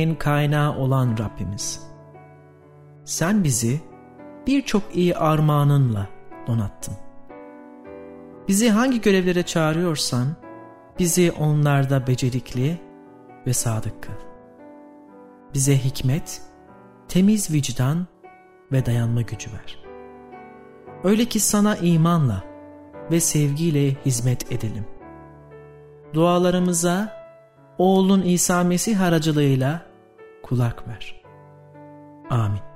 kaynağı olan Rabbimiz. Sen bizi birçok iyi armağanınla donattın. Bizi hangi görevlere çağırıyorsan, bizi onlarda becerikli ve sadık kıl. Bize hikmet, temiz vicdan ve dayanma gücü ver. Öyle ki sana imanla ve sevgiyle hizmet edelim. Dualarımıza oğlun İsa Mesih aracılığıyla kulak ver. Amin.